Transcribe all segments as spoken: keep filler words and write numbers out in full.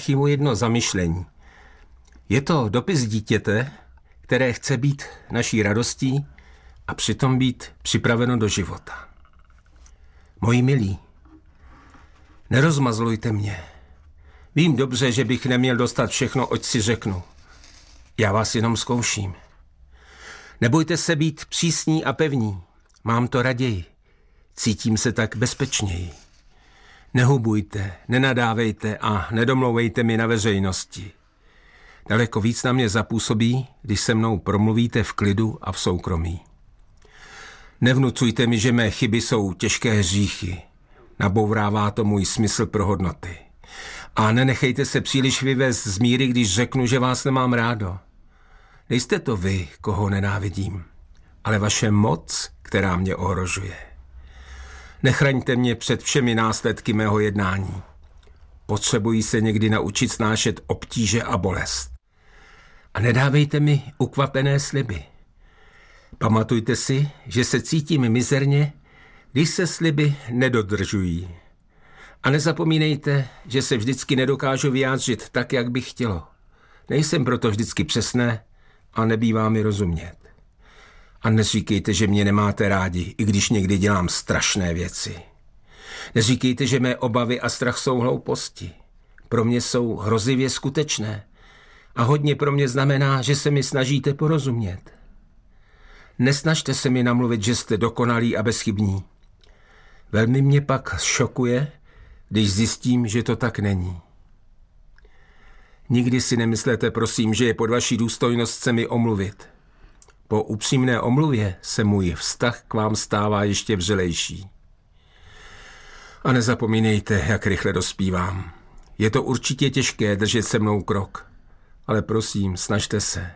archivu jedno zamyšlení. Je to dopis dítěte, které chce být naší radostí a přitom být připraveno do života. Moji milí, nerozmazlujte mě. Vím dobře, že bych neměl dostat všechno, oč si řeknu. Já vás jenom zkouším. Nebojte se být přísní a pevní. Mám to raději. Cítím se tak bezpečněji. Nehubujte, nenadávejte a nedomlouvejte mi na veřejnosti. Daleko víc na mě zapůsobí, když se mnou promluvíte v klidu a v soukromí. Nevnucujte mi, že mé chyby jsou těžké hříchy. Nabourává to můj smysl pro hodnoty. A nenechejte se příliš vyvést z míry, když řeknu, že vás nemám rádo. Nejste to vy, koho nenávidím, ale vaše moc, která mě ohrožuje. Nechraňte mě před všemi následky mého jednání. Potřebuji se někdy naučit snášet obtíže a bolest. A nedávejte mi ukvapené sliby. Pamatujte si, že se cítím mizerně, když se sliby nedodržují. A nezapomínejte, že se vždycky nedokážu vyjádřit tak, jak bych chtělo. Nejsem proto vždycky přesné a nebývá mi rozumět. A neříkejte, že mě nemáte rádi, i když někdy dělám strašné věci. Neříkejte, že mé obavy a strach jsou hlouposti. Pro mě jsou hrozivě skutečné. A hodně pro mě znamená, že se mi snažíte porozumět. Nesnažte se mi namluvit, že jste dokonalí a bezchybní. Velmi mě pak šokuje, když zjistím, že to tak není. Nikdy si nemyslete, prosím, že je pod vaší důstojnost se mi omluvit. Po upřímné omluvě se můj vztah k vám stává ještě vřelejší. A nezapomínejte, jak rychle dospívám. Je to určitě těžké držet se mnou krok, ale prosím, snažte se.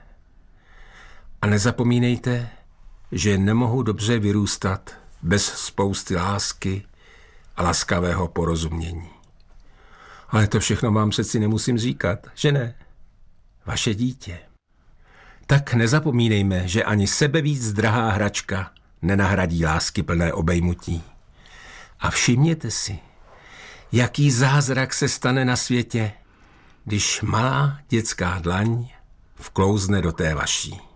A nezapomínejte, že nemohu dobře vyrůstat bez spousty lásky a laskavého porozumění. Ale to všechno vám přeci nemusím říkat, že ne? Vaše dítě. Tak nezapomínejme, že ani sebevíc drahá hračka nenahradí lásky plné obejmutí. A všimněte si, jaký zázrak se stane na světě, když malá dětská dlaň vklouzne do té vaší.